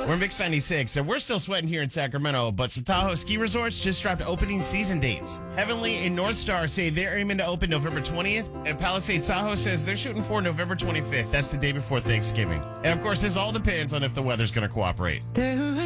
We're in Mix 96, and we're still sweating here in Sacramento, but some Tahoe ski resorts just dropped opening season dates. Heavenly and North Star say they're aiming to open November 20th, and Palisades Tahoe says they're shooting for November 25th. That's the day before Thanksgiving. And of course, this all depends on if the weather's going to cooperate.